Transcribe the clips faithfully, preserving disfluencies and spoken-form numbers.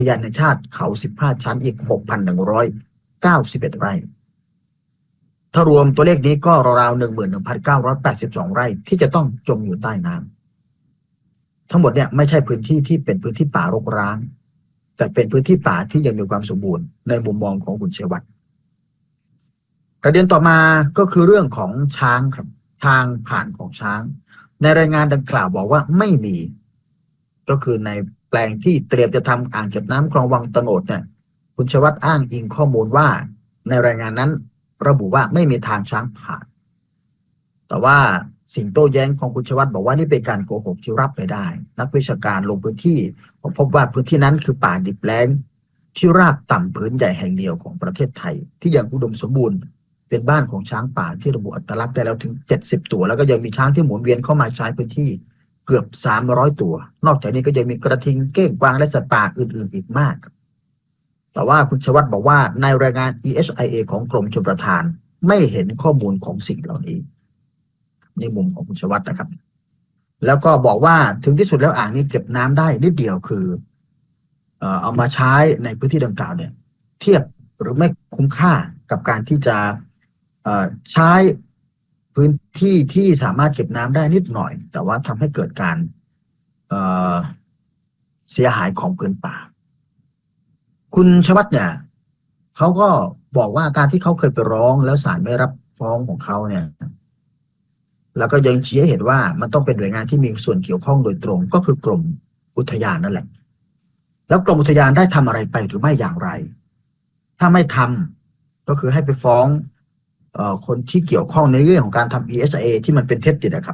ยานแห่งชาติเขาสิบห้าชั้นอีก หกพันหนึ่งร้อยเก้าสิบเอ็ด ไร่ถ้ารวมตัวเลขนี้ก็ราวๆ หนึ่งหมื่นหนึ่งพันเก้าร้อยแปดสิบสอง ไร่ที่จะต้องจมอยู่ใต้น้ำทั้งหมดเนี่ยไม่ใช่พื้นที่ที่เป็นพื้นที่ป่ารกร้างแต่เป็นพื้นที่ป่าที่ยังมีความสมบูรณ์ในมุมมองของคุณชัยวัฒน์ประเด็นต่อมาก็คือเรื่องของช้างครับทางผ่านของช้างในรายงานดังกล่าวบอกว่าไม่มีก็คือในแปลงที่เตรียมจะทำอ่างเก็บน้ำคลองวังตโนดเนี่ยคุณชัยวัฒน์อ้างอิงข้อมูลว่าในรายงานนั้นระบุว่าไม่มีทางช้างผ่านแต่ว่าสิ่งโต้แย้งของคุณชัยวัฒน์บอกว่านี่เป็นการโกหกที่รับไม่ได้นักวิชาการลงพื้นที่พบว่าพื้นที่นั้นคือป่าดิบแล้งที่ราบต่ำผืนใหญ่แห่งเดียวของประเทศไทยที่ยังอุดมสมบูรณ์เป็นบ้านของช้างป่าที่ระบุอัตลักษณ์ได้แล้วถึงเจ็ดสิบตัวแล้วก็ยังมีช้างที่หมุนเวียนเข้ามาใช้พื้นที่เกือบสามร้อยตัวนอกจากนี้ก็ยังมีกระทิงเก้งกวางและสัตว์ป่าอื่นๆอีกมากแต่ว่าคุณชัยวัฒน์บอกว่าในรายงาน อี เอส ไอ เอ ของกรมชลประทานไม่เห็นข้อมูลของสิ่งเหล่านี้ในมุมของคุณชัยวัฒน์นะครับแล้วก็บอกว่าถึงที่สุดแล้วอ่างนี้เก็บน้ำได้นิดเดียวคือเอ่อเอามาใช้ในพื้นที่ดังกล่าวเนี่ยเทียบหรือไม่คุ้มค่ากับการที่จะเอ่อใช้พื้นที่ที่สามารถเก็บน้ำได้นิดหน่อยแต่ว่าทำให้เกิดการเอ่อเสียหายของพื้นป่าคุณชวัฒน์เนี่ยเขาก็บอกว่าการที่เขาเคยไปร้องแล้วศาลไม่รับฟ้องของเขาเนี่ยแล้วก็ยังชี้ให้เห็นว่ามันต้องเป็นหน่วยงานที่มีส่วนเกี่ยวข้องโดยตรงก็คือกรมอุทยานนั่นแหละแล้วกรมอุทยานได้ทำอะไรไปหรือไม่อย่างไรถ้าไม่ทำก็คือให้ไปฟ้องเอ่อคนที่เกี่ยวข้องในเรื่องของการทำ อี เอส ไอ เอ ที่มันเป็นเท็จจริงนะครับ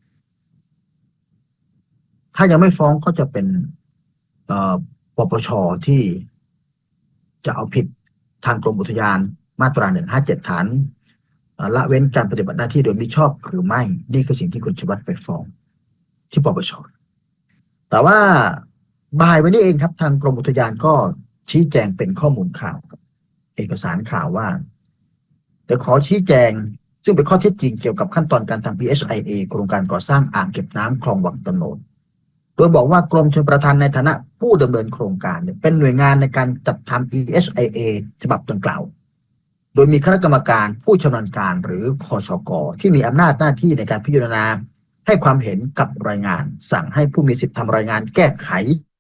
ถ้ายังไม่ฟ้องก็จะเป็นเอ่อปปชที่จะเอาผิดทางกรมอุทยานมาตราหนึ่งห้าเจ็ดฐานละเว้นการปฏิบัติหน้าที่โดยมิชอบหรือไม่นี่คือสิ่งที่คุณชัยวัฒน์ไปฟ้องที่ปปชแต่ว่าบ่ายวันนี้เองครับทางกรมอุทยานก็ชี้แจงเป็นข้อมูลข่าวเอกสารข่าวว่าเดี๋ยวขอชี้แจงซึ่งเป็นข้อเท็จจริงเกี่ยวกับขั้นตอนการทำ พี เอช ไอ เอ โครงการก่อสร้างอ่างเก็บน้ำคลองวังตโนดโดยบอกว่ากรมชลประทานในฐานะผู้ดำเนินโครงการเป็นหน่วยงานในการจัดทำ อี เอส ไอ เอ ฉบับดังกล่าวโดยมีคณะกรรมการผู้ชำนาญการหรือคชก.ที่มีอำนาจหน้าที่ในการพิจารณาให้ความเห็นกับรายงานสั่งให้ผู้มีสิทธิทำรายงานแก้ไข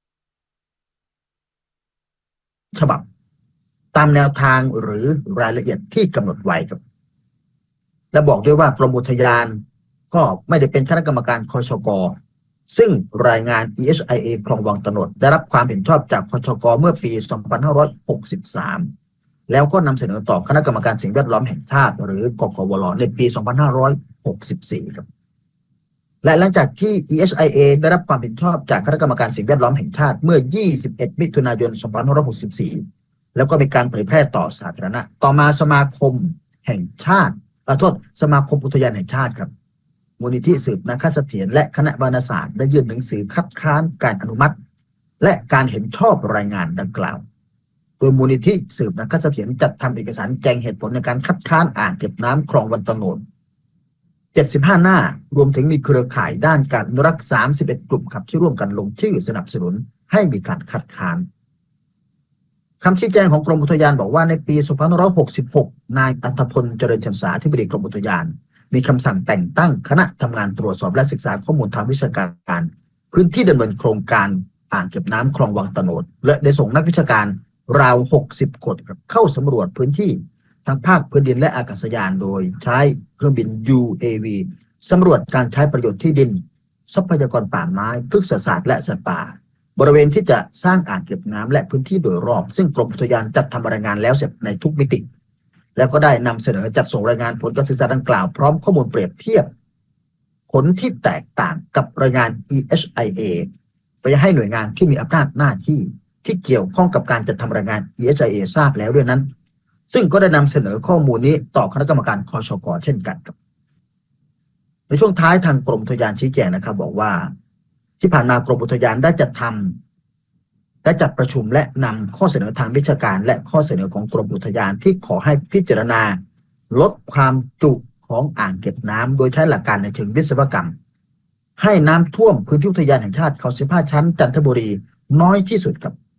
ฉบับตามแนวทางหรือรายละเอียดที่กำหนดไว้ครับและบอกด้วยว่ากรมอุทยานก็ไม่ได้เป็นคณะกรรมการคชก.ซึ่งรายงาน อี เอส ไอ เอ คลองวังตโนดได้รับความเห็นชอบจากคชก.เมื่อปี สองพันห้าร้อยหกสิบสาม แล้วก็นำเสนอต่อคณะกรรมการสิ่งแวดล้อมแห่งชาติหรือกกวล.ในปี สองพันห้าร้อยหกสิบสี่ ครับและหลังจากที่ อี เอส ไอ เอ ได้รับความเห็นชอบจากคณะกรรมการสิ่งแวดล้อมแห่งชาติเมื่อ ยี่สิบเอ็ด มิถุนายน สองพันห้าร้อยหกสิบสี่ แล้วก็มีการเผยแพร่ต่อสาธารณะต่อมาสมาคมแห่งชาติขอโทษสมาคมอุทยานแห่งชาติครับมูลนิธิสืบนาคเสถียรและคณะวารณศาสตร์ได้ยื่นหนังสือคัดค้านการอนุมัติและการเห็นชอบรายงานดังกล่าวโดยมูลนิธิสืบนาคเสถียรจัดทำเอกสารแจงเหตุผลในการคัดค้านอ่างเก็บน้ำคลองวังตโนดเจ็ดสิบห้าหน้ารวมถึงมีเครือข่ายด้านการอนุรักษ์สามสิบเอ็ดกลุ่มครับที่ร่วมกันลงชื่อสนับสนุนให้มีการคัดค้านคำชี้แจงของกรมอุทยานบอกว่าในปี สองพันห้าร้อยหกสิบหก นายอัธพลเจริญชันษาธิบดีกรมอุทยานมีคำสั่งแต่งตั้งคณะทำงานตรวจสอบและศึกษาข้อมูลทางวิชาการพื้นที่ดำเนินโครงการอ่างเก็บน้ำคลองวังตโนดและได้ส่งนักวิชาการราวหกสิบคนเข้าสำรวจพื้นที่ทั้งภาคพื้นดินและอากาศยานโดยใช้เครื่องบิน ยู เอ วี สำรวจการใช้ประโยชน์ที่ดินทรัพยากรป่าไม้พฤกษศาสตร์และสัตว์ป่าบริเวณที่จะสร้างอ่างเก็บน้ำและพื้นที่โดยรอบซึ่งกรมอุทยานจัดทำรายงานแล้วเสร็จในทุกมิติแล้วก็ได้นำเสนอจัดส่งรายงานผลการศึกษาดังกล่าวพร้อมข้อมูลเปรียบเทียบผลที่แตกต่างกับรายงาน อี เอส ไอ เอ ไปให้หน่วยงานที่มีอำนาจหน้าที่ที่เกี่ยวข้องกับการจัดทำรายงาน อี เอส ไอ เอ ทราบแล้วด้วยนั้นซึ่งก็ได้นำเสนอข้อมูลนี้ต่อคณะกรรมการคชก.เช่นกันครับในช่วงท้ายทางกรมอุทยานชี้แจงนะครับบอกว่าที่ผ่านมากรมอุทยานได้จัดทำและจัดประชุมและนำข้อเสนอทางวิชาการและข้อเสนอของกรมอุทยานที่ขอให้พิจารณาลดความจุของอ่างเก็บน้ำโดยใช้หลักการในเชิงวิศวกรรมให้น้ำท่วมพื้นที่อุทยานแห่งชาติเขาสิบห้าชั้นจันทบุรีน้อยที่สุดครับ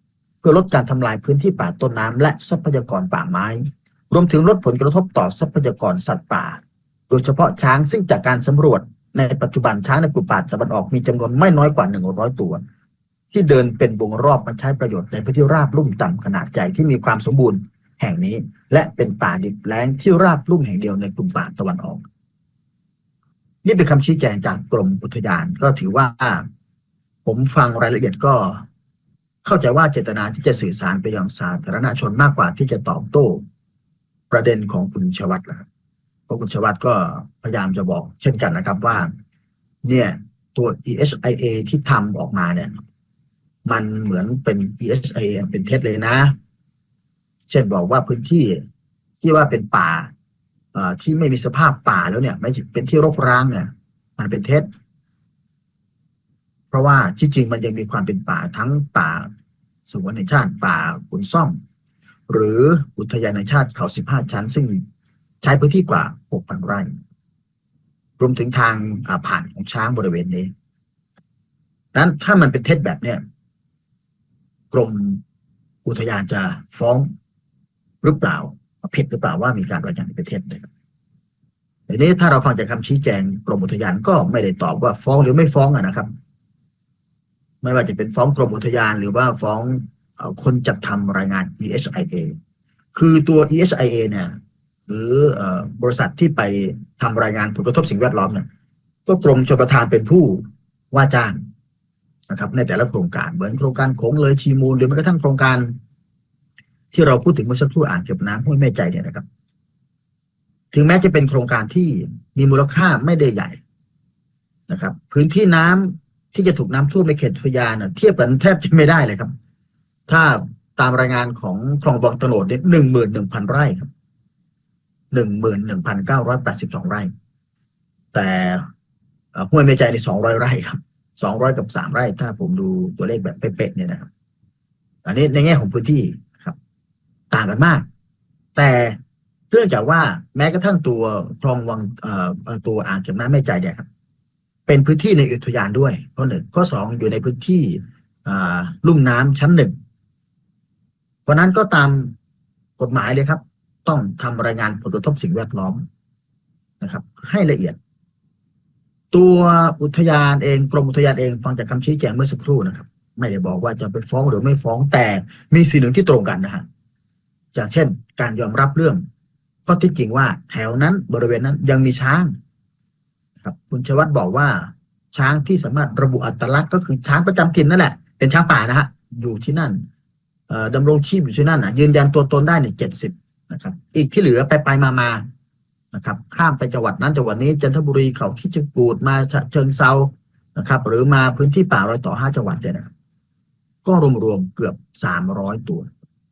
พื่อลดการทำลายพื้นที่ป่าต้นน้ำและทรัพยากรป่าไม้รวมถึงลดผลกระทบต่อทรัพยากรสัตว์ป่าโดยเฉพาะช้างซึ่งจากการสำรวจในปัจจุบันช้างในกลุ่มป่าตะวันออกมีจำนวนไม่น้อยกว่าหนึ่งร้อยตัวที่เดินเป็นวงรอบมาใช้ประโยชน์ในพื้นที่ราบลุ่มต่ำขนาดใหญ่ที่มีความสมบูรณ์แห่งนี้และเป็นป่าดิบแล้งที่ราบลุ่มแห่งเดียวในกลุ่มป่าตะวันออกนี่เป็นคำชี้แจงจากกรมอุทยานก็ถือว่าผมฟังรายละเอียดก็เข้าใจว่าเจตนาที่จะสื่อสารไปยังสาธารณชนมากกว่าที่จะตอบโต้ประเด็นของคุณชวัฒน์นะครับเพราะคุณชวัฒน์ก็พยายามจะบอกเช่นกันนะครับว่าเนี่ยตัว อี เอส ไอ เอ ที่ทำออกมาเนี่ยมันเหมือนเป็น อี เอส ไอ เอ เป็นเท็จเลยนะเช่นบอกว่าพื้นที่ที่ว่าเป็นป่าที่ไม่มีสภาพป่าแล้วเนี่ยไม่เป็นที่รกร้างเนี่ยมันเป็นเท็จเพราะว่าที่จริงมันยังมีความเป็นป่าทั้งป่าสงวนแห่งชาติป่าขุนซ่อมหรืออุทยานแห่งชาติเขาสิบห้าชั้นซึ่งใช้พื้นที่กว่า หกพัน ไร่รวมถึงทางผ่านของช้างบริเวณนี้นั้นถ้ามันเป็นเท็จแบบเนี้ยกรมอุทยานจะฟ้องหรือเปล่าผิดหรือเปล่าว่ามีการรายงานเป็นเท็จนะครับทีนี้ถ้าเราฟังจากคำชี้แจงกรมอุทยานก็ไม่ได้ตอบว่าฟ้องหรือไม่ฟ้องอะนะครับไม่ว่าจะเป็นฟ้องกรมอุทยานหรือว่าฟ้องคนจัดทำรายงาน อี เอส ไอ เอ คือตัว อี เอส ไอ เอ เนี่ยหรือบริษัทที่ไปทำรายงานผลกระทบสิ่งแวดล้อมเนี่ยก็กรมชลประทานเป็นผู้ว่าจ้างนะครับในแต่ละโครงการเหมือนโครงการโขงเลยชีมูลหรือแม้กระทั่งโครงการที่เราพูดถึงเมื่อสักครู่อ่างเก็บน้ำห้วยแม่ใจเนี่ยนะครับถึงแม้จะเป็นโครงการที่มีมูลค่าไม่ได้ใหญ่นะครับพื้นที่น้ำที่จะถูกน้ำท่วมในเขตอุทยานเทียบกันแทบจะไม่ได้เลยครับถ้าตามรายงานของคลองบางตะโนดเนี่ยหนึ่งหมื่นหนึ่งพันไร่ครับหนึ่งหมื่นหนึ่งพันเก้าร้อยแปดสิบสองไร่แต่ห้วยแม่ใจในสองร้อยไร่ครับสองร้อยกับสามไร่ถ้าผมดูตัวเลขแบบเป๊ะๆเนี่ยนะครับอันนี้ในแง่ของพื้นที่ครับต่างกันมากแต่เนื่องจากว่าแม้กระทั่งตัวคลองวังตัวอ่างเก็บน้ำแม่ใจเนี่ยครับเป็นพื้นที่ในอุทยานด้วยข้อหนึ่งข้อสองอยู่ในพื้นที่ลุ่มน้ำชั้นหนึ่งเพราะนั้นก็ตามกฎหมายเลยครับต้องทำรายงานผลกระทบสิ่งแวดล้อมนะครับให้ละเอียดตัวอุทยานเองกรมอุทยานเองฟังจากคำชี้แจงเมื่อสักครู่นะครับไม่ได้บอกว่าจะไปฟ้องหรือไม่ฟ้องแต่มีสิ่งหนึ่งที่ตรงกันนะฮะอย่างเช่นการยอมรับเรื่องข้อที่จริงว่าแถวนั้นบริเวณนั้นยังมีช้างครับคุณชวัฒน์บอกว่าช้างที่สามารถระบุอัตลักษณ์ก็คือช้างประจำถิ่นนั่นแหละเป็นช้างป่านะฮะอยู่ที่นั่นดำรงชีพอยู่ที่นั่นนะยืนยันตัวตนได้เนี่ยเจ็ดสิบนะครับอีกที่เหลือไปไปมามานะครับข้ามไปจังหวัดนั้นจังหวัดนี้จันทบุรีเขาคิดกูดมาเชิงเซานะครับหรือมาพื้นที่ป่ารอยต่อห้าจังหวัดเนี่ยนะครับก็รวมๆเกือบสามร้อยตัว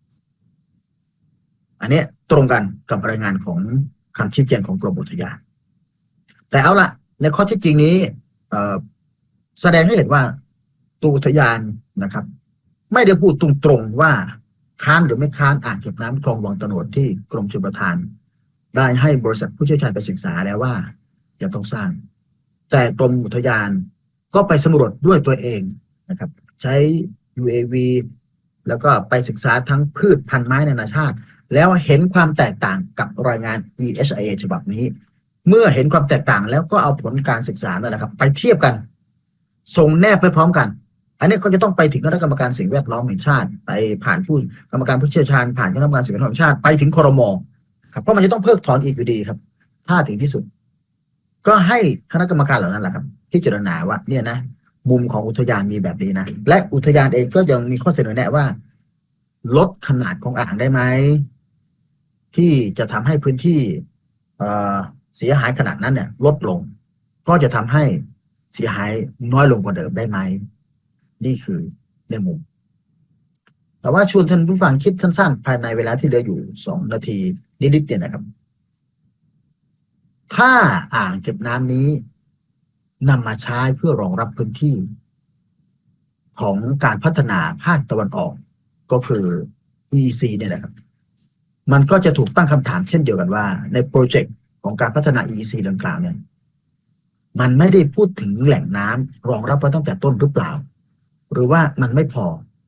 อันนี้ตรงกันกับรายงานของคำชี้แจงของกรมอุทยานแต่เอาละในข้อที่จริงนี้แสดงให้เห็นว่าตัวอุทยานนะครับไม่ได้พูดตรงๆว่าค้านหรือไม่ค้านอ่างเก็บน้ำคลองวังตะโนดที่กรมชลประทานได้ให้บริษัทผู้เชี่ยวชาญไปศึกษาแล้วว่าจะต้องสร้างแต่กรมอุทยานก็ไปสำรวจด้วยตัวเองนะครับใช้ ยู เอ วี แล้วก็ไปศึกษาทั้งพืชพันธุ์ไม้นานาชาติแล้วเห็นความแตกต่างกับรายงาน อี เอส ไอ เอ ฉบับนี้เมื่อเห็นความแตกต่างแล้วก็เอาผลการศึกษานั่นแหละครับไปเทียบกันส่งแนบไปพร้อมกันอันนี้ก็จะต้องไปถึงคณะกรรมการสิ่งแวดล้อมแห่งชาติไปผ่านผู้กรรมการผู้เชี่ยวชาญผ่านคณะกรรมการสิ่งแวดล้อมแห่งชาติไปถึงครม.ครับเพราะมันจะต้องเพิกถอนอีกอยู่ดีครับถ้าถึงที่สุดก็ให้คณะกรรมการเหล่านั้นแหละครับพิจารณาว่าเนี่ยนะมุมของอุทยานมีแบบนี้นะและอุทยานเองก็ยังมีข้อเสนอแนะว่าลดขนาดของอ่างได้ไหมที่จะทำให้พื้นที่เสียหายขนาดนั้นเนี่ยลดลงก็จะทำให้เสียหายน้อยลงกว่าเดิมได้ไหมนี่คือในมุมแต่ว่าชวนท่านผู้ฟังคิดสั้นๆภายในเวลาที่เหลืออยู่สองนาทีนิดๆเนี่ยนะครับถ้าอ่างเก็บน้ำนี้นำมาใช้เพื่อรองรับพื้นที่ของการพัฒนาภาคตะวันออกก็คือ อี อี ซี เนี่ยนะครับมันก็จะถูกตั้งคำถามเช่นเดียวกันว่าในโปรเจกต์ของการพัฒนา อี อี ซี ดังกล่าวเนี่ยมันไม่ได้พูดถึงแหล่งน้ำรองรับไว้ตั้งแต่ต้นหรือเปล่าหรือว่ามันไม่พอ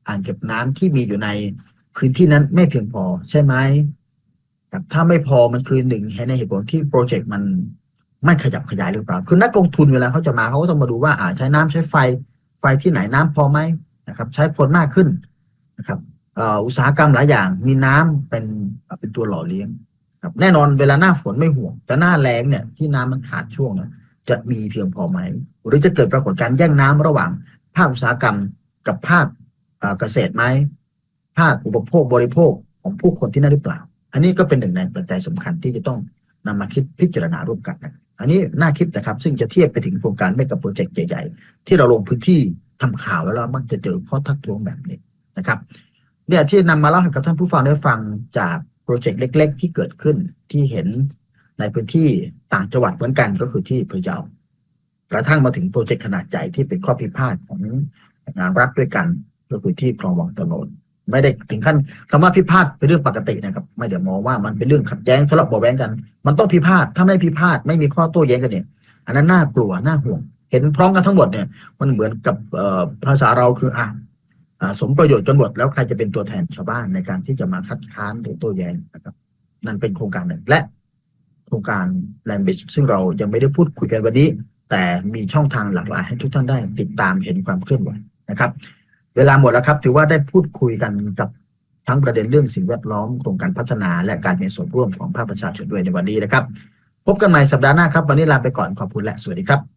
อ่างเก็บน้ำที่มีอยู่ในพื้นที่นั้นไม่เพียงพอใช่ไหมครับถ้าไม่พอมันคือหนึ่งในเหตุผลที่โปรเจกต์มันไม่ขยับขยายหรือเปล่าคือนักลงทุนเวลาเขาจะมาเขาก็ต้องมาดูว่าอ่าใช้น้ำใช้ไฟไฟที่ไหนน้ำพอไหมนะครับใช้คนมากขึ้นนะครับอุตสาหกรรมหลายอย่างมีน้ำเป็นเป็นตัวหล่อเลี้ยงครับแน่นอนเวลาหน้าฝนไม่ห่วงแต่หน้าแล้งเนี่ยที่น้ำมันขาดช่วงเนี่ยจะมีเพียงพอไหมหรือจะเกิดปรากฏการณ์แย่งน้ำระหว่างภาคอุตสาหกรรมกับภาคเกษตรไหมภาคอุปโภคบริโภคของผู้คนที่นั่นหรือเปล่าอันนี้ก็เป็นหนึ่งในปัจจัยสำคัญที่จะต้องนำมาคิดพิจารณาร่วมกันนะอันนี้น่าคิดนะครับซึ่งจะเทียบไปถึงโครงการเมกะโปรเจกต์ใหญ่ๆที่เราลงพื้นที่ทำข่าวแล้วเรามักจะเจอข้อทักท้วงแบบนี้นะครับเนี่ยที่นำมาเล่าให้กับท่านผู้ฟังได้ฟังจากโปรเจกต์เล็กๆที่เกิดขึ้นที่เห็นในพื้นที่ต่างจังหวัดเหมือนกันก็คือที่พะเยากระทั่งมาถึงโปรเจกต์ขนาดใหญ่ที่เป็นข้อพิพาทของงานรัฐด้วยกันก็คือที่คลองวังตะโนดไม่ได้ถึงขั้นคำว่าพิพาทเป็นเรื่องปกตินะครับไม่เดี๋ยวมองว่ามันเป็นเรื่องขัดแย้งทะเลาะเบาะแว้งกันมันต้องพิพาทถ้าไม่พิพาทไม่มีข้อโต้แย้งกันเนี่ยอันนั้นน่ากลัวน่าห่วงเห็นพร้อมกันทั้งหมดเนี่ยมันเหมือนกับภาษาเราคืออ่ะสมประโยชน์จนหมดแล้วใครจะเป็นตัวแทนชาวบ้านในการที่จะมาคัดค้านหรือโต้แย้งนะครับนั่นเป็นโครงการหนึ่งและโครงการ Land Bridge ซึ่งเรายังไม่ได้พูดคุยกันวันนี้แต่มีช่องทางหลากหลายให้ทุกท่านได้ติดตามเห็นความเคลื่อนไหวนะครับเวลาหมดแล้วครับถือว่าได้พูดคุยกันกับทั้งประเด็นเรื่องสิ่งแวดล้อมโครงการพัฒนาและการมีส่วนร่วมของภาคประชาชนด้วยในวันนี้นะครับพบกันใหม่สัปดาห์หน้าครับวันนี้ลาไปก่อนขอบคุณและสวัสดีครับ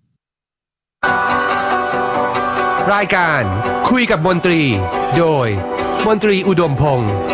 รายการคุยกับมนตรีโดยมนตรีอุดมพงษ์